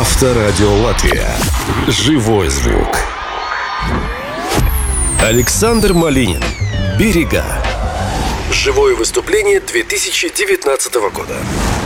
Авторадио Латвия. Живой звук. Александр Малинин. «Берега». Живое выступление 2019 года.